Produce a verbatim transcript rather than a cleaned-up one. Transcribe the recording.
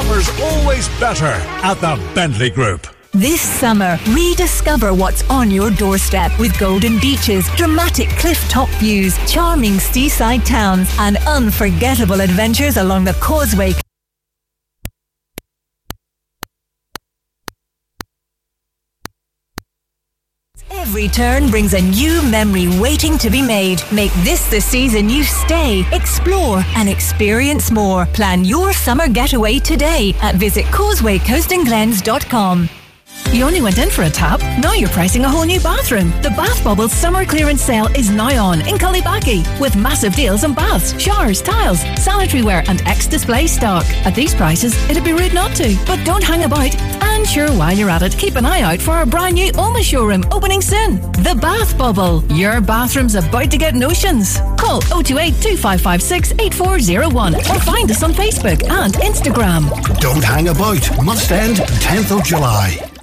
summer's always better at the Bentley Group. This summer, rediscover what's on your doorstep with golden beaches, dramatic cliff-top views, charming seaside towns, and unforgettable adventures along the Causeway. Every turn brings a new memory waiting to be made. Make this the season you stay, explore, and experience more. Plan your summer getaway today at visit causeway coast and glens dot com. You only went in for a tap, now you're pricing a whole new bathroom. The Bath Bubble Summer Clearance Sale is now on in Cullibackie with massive deals on baths, showers, tiles, sanitary ware and ex-display stock. At these prices, it'd be rude not to, but don't hang about. And sure, while you're at it, keep an eye out for our brand new Oma showroom opening soon. The Bath Bubble, your bathroom's about to get notions. Call oh two eight, two five five six, eight four oh one or find us on Facebook and Instagram. Don't hang about. Must end tenth of July.